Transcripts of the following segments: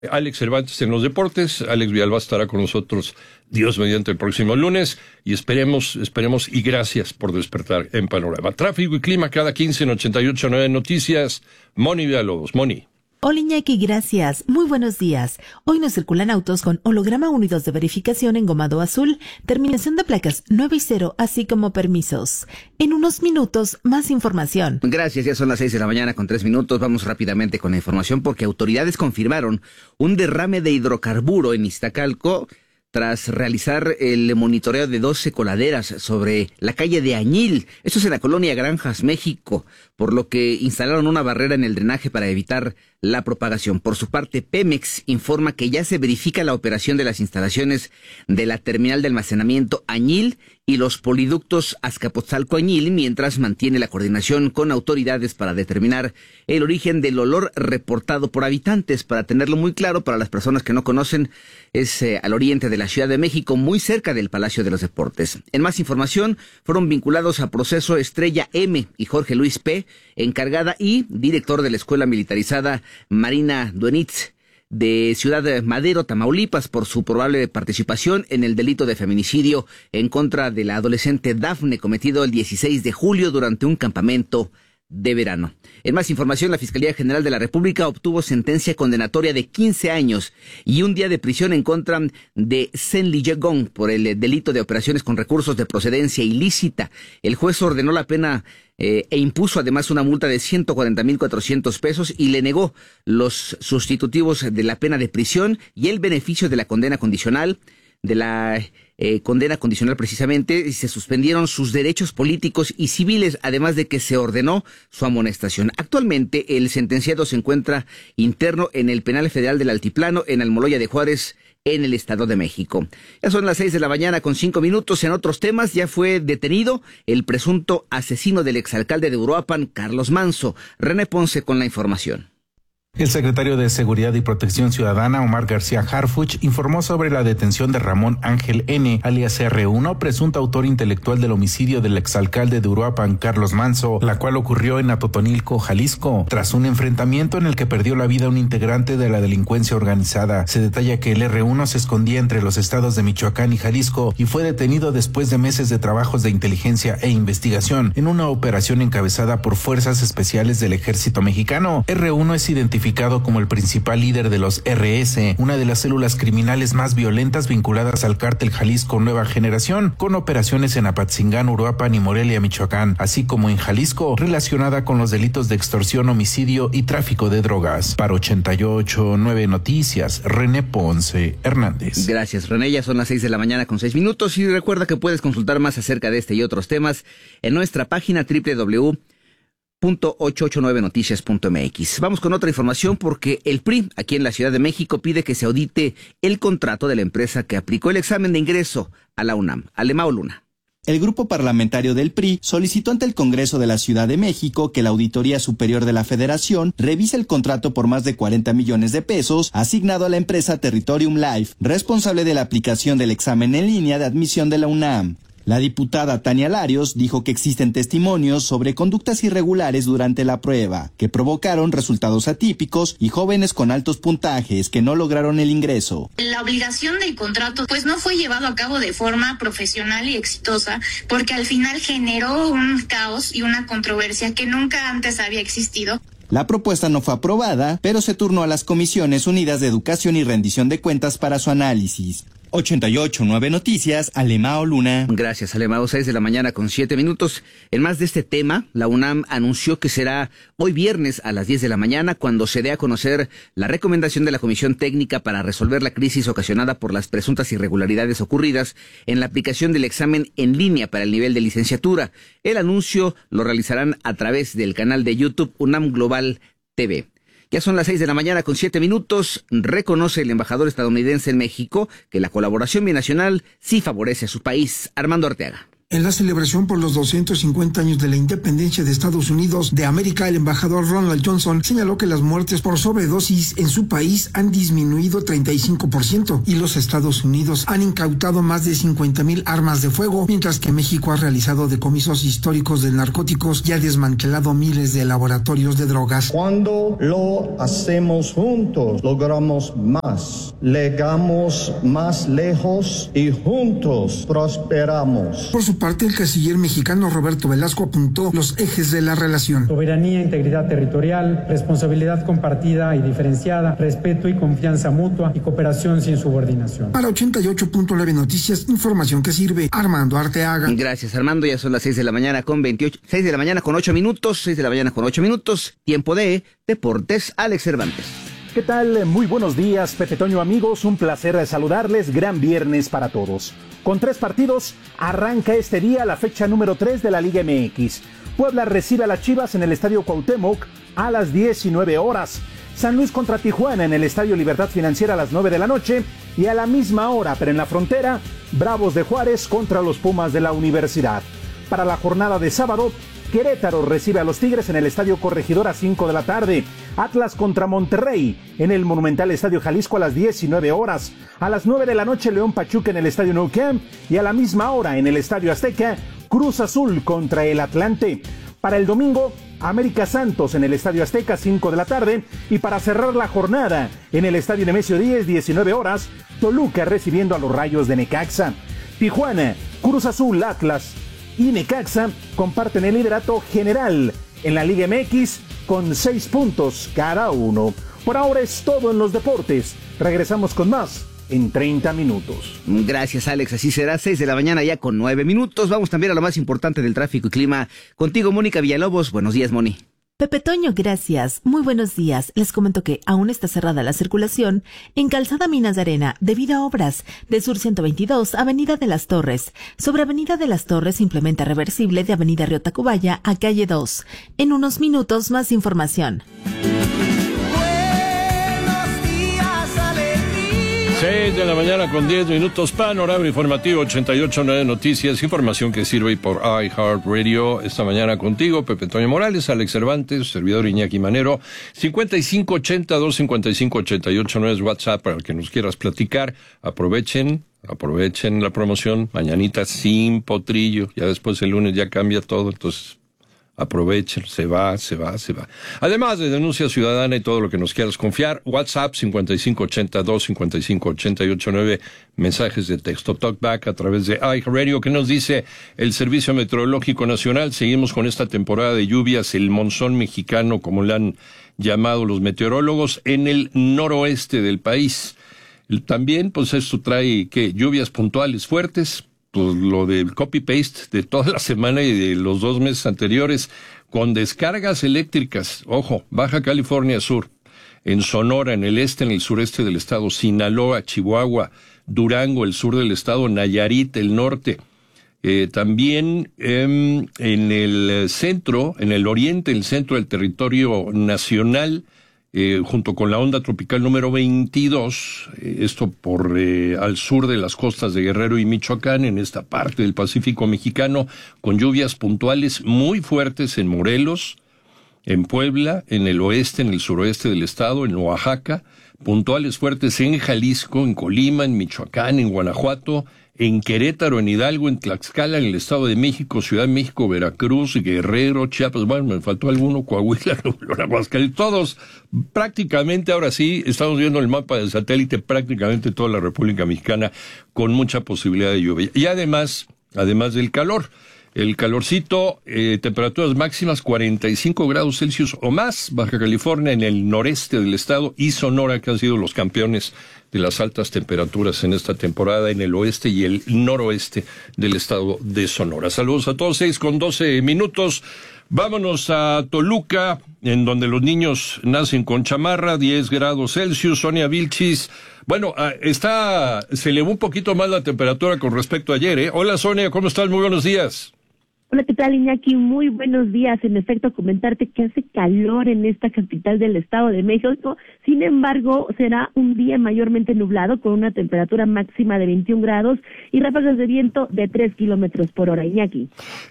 Alex Cervantes en los deportes. Alex Villalba estará con nosotros, Dios mediante, el próximo lunes, y esperemos, y gracias por despertar en Panorama. Tráfico y clima cada 15 en 88.9 Noticias. Moni Villalobos. Moni. Hola Iñaki, gracias. Muy buenos días. Hoy nos circulan autos con holograma 1 y 2 de verificación en gomado azul, terminación de placas 9 y 0, así como permisos. En unos minutos, más información. Gracias, ya son las 6 de la mañana con 3 minutos. Vamos rápidamente con la información porque autoridades confirmaron un derrame de hidrocarburo en Iztacalco tras realizar el monitoreo de 12 coladeras sobre la calle de Añil. Esto es en la colonia Granjas, México, por lo que instalaron una barrera en el drenaje para evitar la propagación. Por su parte, Pemex informa que ya se verifica la operación de las instalaciones de la terminal de almacenamiento Añil y los poliductos Azcapotzalco-Añil, mientras mantiene la coordinación con autoridades para determinar el origen del olor reportado por habitantes. Para tenerlo muy claro, para las personas que no conocen, es al oriente de la Ciudad de México, muy cerca del Palacio de los Deportes. En más información, fueron vinculados a proceso Estrella M y Jorge Luis P., encargada y director de la Escuela Militarizada Marina Duenitz de Ciudad Madero, Tamaulipas, por su probable participación en el delito de feminicidio en contra de la adolescente Dafne, cometido el 16 de julio durante un campamento de verano. En más información, la Fiscalía General de la República obtuvo sentencia condenatoria de 15 años y un día de prisión en contra de Zenli Yegong por el delito de operaciones con recursos de procedencia ilícita. El juez ordenó la pena e impuso además una multa de 140,400 pesos y le negó los sustitutivos de la pena de prisión y el beneficio de la condena condicional, precisamente, y se suspendieron sus derechos políticos y civiles, además de que se ordenó su amonestación. Actualmente, el sentenciado se encuentra interno en el Penal Federal del Altiplano, en Almoloya de Juárez, en el Estado de México. Ya son las 6 de la mañana con 5 minutos. En otros temas, ya fue detenido el presunto asesino del exalcalde de Uruapan, Carlos Manso. René Ponce con la información. El secretario de Seguridad y Protección Ciudadana, Omar García Harfuch, informó sobre la detención de Ramón Ángel N., alias R1, presunto autor intelectual del homicidio del exalcalde de Uruapan, Carlos Manso, la cual ocurrió en Atotonilco, Jalisco, tras un enfrentamiento en el que perdió la vida un integrante de la delincuencia organizada. Se detalla que el R1 se escondía entre los estados de Michoacán y Jalisco y fue detenido después de meses de trabajos de inteligencia e investigación en una operación encabezada por fuerzas especiales del ejército mexicano. R1 es identificado como el principal líder de los RS, una de las células criminales más violentas vinculadas al cártel Jalisco Nueva Generación, con operaciones en Apatzingán, Uruapan y Morelia, Michoacán, así como en Jalisco, relacionada con los delitos de extorsión, homicidio y tráfico de drogas. Para 88.9 Noticias, René Ponce Hernández. Gracias, René. Ya son las 6 de la mañana con 6 minutos y recuerda que puedes consultar más acerca de este y otros temas en nuestra página www.889noticias.mx. Vamos con otra información porque el PRI aquí en la Ciudad de México pide que se audite el contrato de la empresa que aplicó el examen de ingreso a la UNAM. Alemao Luna. El grupo parlamentario del PRI solicitó ante el Congreso de la Ciudad de México que la Auditoría Superior de la Federación revise el contrato por más de 40 millones de pesos asignado a la empresa Territorium Life, responsable de la aplicación del examen en línea de admisión de la UNAM. La diputada Tania Larios dijo que existen testimonios sobre conductas irregulares durante la prueba, que provocaron resultados atípicos y jóvenes con altos puntajes que no lograron el ingreso. La obligación del contrato pues no fue llevado a cabo de forma profesional y exitosa porque al final generó un caos y una controversia que nunca antes había existido. La propuesta no fue aprobada, pero se turnó a las Comisiones Unidas de Educación y Rendición de Cuentas para su análisis. 88.9 Noticias, Alemao Luna. Gracias, Alemao. 6 de la mañana con 7 minutos. En más de este tema, la UNAM anunció que será hoy viernes a las 10 de la mañana cuando se dé a conocer la recomendación de la Comisión Técnica para resolver la crisis ocasionada por las presuntas irregularidades ocurridas en la aplicación del examen en línea para el nivel de licenciatura. El anuncio lo realizarán a través del canal de YouTube UNAM Global TV. Ya son las 6 de la mañana con 7 minutos. Reconoce el embajador estadounidense en México que la colaboración binacional sí favorece a su país. Armando Arteaga. En la celebración por los 250 años de la independencia de Estados Unidos de América, el embajador Ronald Johnson señaló que las muertes por sobredosis en su país han disminuido 35% y los Estados Unidos han incautado más de 50,000 armas de fuego, mientras que México ha realizado decomisos históricos de narcóticos y ha desmantelado miles de laboratorios de drogas. Cuando lo hacemos juntos, logramos más, llegamos más lejos y juntos prosperamos. Por su parte, el canciller mexicano Roberto Velasco apuntó los ejes de la relación: soberanía, integridad territorial, responsabilidad compartida y diferenciada, respeto y confianza mutua y cooperación sin subordinación. Para 88.9 Noticias, información que sirve. Armando Arteaga. Gracias, Armando. Ya son las 6 de la mañana con 8 minutos. Tiempo de Deportes. Alex Cervantes. ¿Qué tal? Muy buenos días, Pepe Toño, amigos. Un placer saludarles. Gran viernes para todos. Con 3 partidos, arranca este día la fecha número 3 de la Liga MX. Puebla recibe a las Chivas en el Estadio Cuauhtémoc a las 19 horas. San Luis contra Tijuana en el Estadio Libertad Financiera a las 9 de la noche. Y a la misma hora, pero en la frontera, Bravos de Juárez contra los Pumas de la Universidad. Para la jornada de sábado, Querétaro recibe a los Tigres en el Estadio Corregidor a 5 de la tarde. Atlas contra Monterrey en el Monumental Estadio Jalisco a las 19 horas. A las 9 de la noche, León Pachuca en el Estadio Nou Camp. Y a la misma hora, en el Estadio Azteca, Cruz Azul contra el Atlante. Para el domingo, América Santos en el Estadio Azteca, 5 de la tarde. Y para cerrar la jornada, en el Estadio Nemesio 10, 19 horas, Toluca recibiendo a los Rayos de Necaxa. Tijuana, Cruz Azul, Atlas y Necaxa comparten el liderato general en la Liga MX con 6 puntos cada uno. Por ahora es todo en los deportes. Regresamos con más en 30 minutos. Gracias, Alex. Así será, 6 de la mañana ya con 9 minutos. Vamos también a lo más importante del tráfico y clima. Contigo, Mónica Villalobos. Buenos días, Moni. Pepe Toño, gracias. Muy buenos días. Les comento que aún está cerrada la circulación en Calzada Minas de Arena debido a obras de Sur 122, Avenida de las Torres. Sobre Avenida de las Torres, implementa reversible de Avenida Río Tacubaya a Calle 2. En unos minutos, más información. 6 de la mañana con 10 minutos, panorama informativo 88.9 Noticias, información que sirve por iHeartRadio. Esta mañana contigo, Pepe Toño Morales, Alex Cervantes, servidor Iñaki Manero. 5582-5588.9 es WhatsApp para el que nos quieras platicar. Aprovechen la promoción, mañanita sin potrillo, ya después el lunes ya cambia todo, entonces aprovechen, se va. Además de denuncia ciudadana y todo lo que nos quieras confiar, WhatsApp 5582-5588.9, mensajes de texto, talkback a través de iHeartRadio. ¿Qué nos dice el Servicio Meteorológico Nacional? Seguimos con esta temporada de lluvias, el monzón mexicano, como le han llamado los meteorólogos, en el noroeste del país. También, pues esto trae, lluvias puntuales fuertes, pues lo del copy-paste de toda la semana y de los 2 meses anteriores, con descargas eléctricas. Ojo, Baja California Sur, en Sonora, en el este, en el sureste del estado, Sinaloa, Chihuahua, Durango, el sur del estado, Nayarit, el norte. También en el centro, en el oriente, el centro del territorio nacional, junto con la onda tropical número 22, esto por al sur de las costas de Guerrero y Michoacán, en esta parte del Pacífico mexicano, con lluvias puntuales muy fuertes en Morelos, en Puebla, en el oeste, en el suroeste del estado, en Oaxaca, puntuales fuertes en Jalisco, en Colima, en Michoacán, en Guanajuato, en Querétaro, en Hidalgo, en Tlaxcala, en el Estado de México, Ciudad de México, Veracruz, Guerrero, Chiapas, bueno, me faltó alguno, Coahuila, Aguascalientes, todos, prácticamente, ahora sí, estamos viendo el mapa del satélite, prácticamente toda la República Mexicana con mucha posibilidad de lluvia. Y además del calor, el calorcito, temperaturas máximas 45 grados Celsius o más, Baja California en el noreste del estado y Sonora, que han sido los campeones de las altas temperaturas en esta temporada en el oeste y el noroeste del estado de Sonora. Saludos a todos, 6:12. Vámonos a Toluca, en donde los niños nacen con chamarra, 10 grados Celsius. Sonia Vilchis. Bueno, se elevó un poquito más la temperatura con respecto a ayer, ¿eh? Hola, Sonia, ¿cómo estás? Muy buenos días. Hola, ¿qué tal, Iñaki? Muy buenos días. En efecto, comentarte que hace calor en esta capital del Estado de México. Sin embargo, será un día mayormente nublado con una temperatura máxima de 21 grados y ráfagas de viento de 3 kilómetros por hora, Iñaki.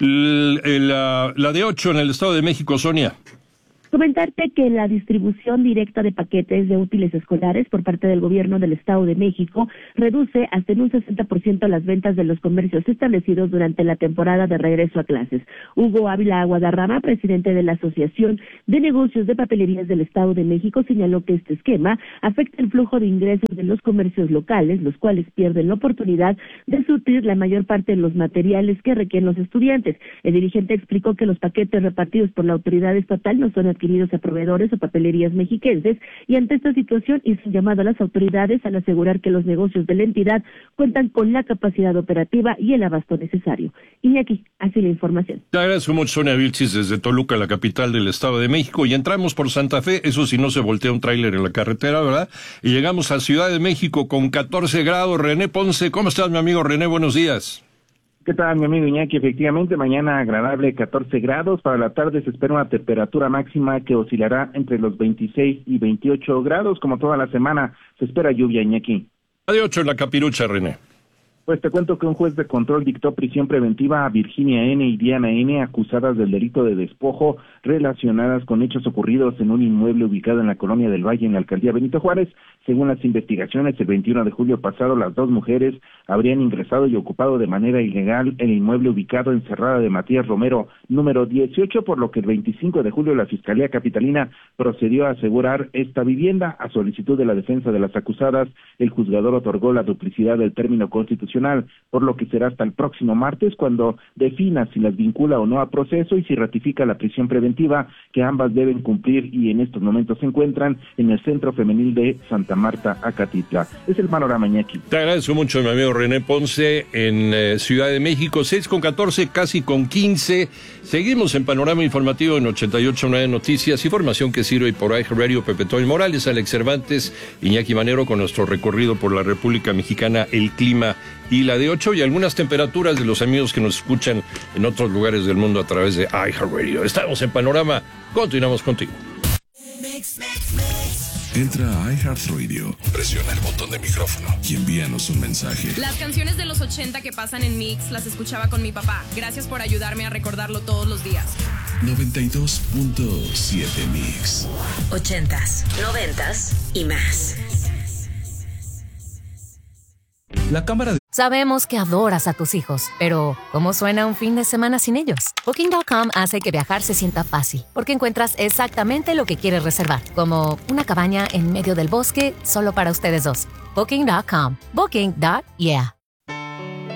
La de 8 en el Estado de México, Sonia. Comentarte que la distribución directa de paquetes de útiles escolares por parte del gobierno del Estado de México reduce hasta en un 60% las ventas de los comercios establecidos durante la temporada de regreso a clases. Hugo Ávila Guadarrama, presidente de la Asociación de Negocios de Papelerías del Estado de México, señaló que este esquema afecta el flujo de ingresos de los comercios locales, los cuales pierden la oportunidad de surtir la mayor parte de los materiales que requieren los estudiantes. El dirigente explicó que los paquetes repartidos por la autoridad estatal no son adquiridos a proveedores o papelerías mexiquenses, y ante esta situación hizo un llamado a las autoridades al asegurar que los negocios de la entidad cuentan con la capacidad operativa y el abasto necesario. Iñaki, así la información. Te agradezco mucho, Sonia Vilchis, desde Toluca, la capital del Estado de México, y entramos por Santa Fe, eso si no se voltea un tráiler en la carretera, ¿verdad? Y llegamos a Ciudad de México con 14 grados. René Ponce, ¿cómo estás, mi amigo René? Buenos días. ¿Qué tal, mi amigo Iñaki? Efectivamente, mañana agradable, 14 grados. Para la tarde se espera una temperatura máxima que oscilará entre los 26 y 28 grados. Como toda la semana, se espera lluvia, Iñaki. De 8 en la Capirucha, René. Pues te cuento que un juez de control dictó prisión preventiva a Virginia N. y Diana N., acusadas del delito de despojo relacionadas con hechos ocurridos en un inmueble ubicado en la Colonia del Valle, en la alcaldía Benito Juárez. Según las investigaciones, el 21 de julio pasado, las dos mujeres habrían ingresado y ocupado de manera ilegal el inmueble ubicado en Cerrada de Matías Romero, número 18, por lo que el 25 de julio la Fiscalía Capitalina procedió a asegurar esta vivienda. A solicitud de la defensa de las acusadas, el juzgador otorgó la duplicidad del término constitucional, por lo que será hasta el próximo martes cuando defina si las vincula o no a proceso y si ratifica la prisión preventiva que ambas deben cumplir, y en estos momentos se encuentran en el Centro Femenil de Santa Marta, Acatitla. Es el panorama, Iñaki. Te agradezco mucho, mi amigo René Ponce, en Ciudad de México, 6:14, casi con 15. Seguimos en Panorama Informativo en 88.9 Noticias, información que sirve por iHeartRadio. Pepe Toño Morales, Alex Cervantes, Iñaki Manero, con nuestro recorrido por la República Mexicana, el clima y la de 8 y algunas temperaturas de los amigos que nos escuchan en otros lugares del mundo a través de iHeartRadio. Estamos en Panorama, continuamos contigo. Entra a iHeartRadio, presiona el botón de micrófono y envíanos un mensaje. Las canciones de los 80 que pasan en Mix las escuchaba con mi papá. Gracias por ayudarme a recordarlo todos los días. 92.7 Mix. 80s, 90s y más. La cámara de... Sabemos que adoras a tus hijos, pero ¿cómo suena un fin de semana sin ellos? Booking.com hace que viajar se sienta fácil, porque encuentras exactamente lo que quieres reservar, como una cabaña en medio del bosque solo para ustedes dos. Booking.com. Booking.yeah.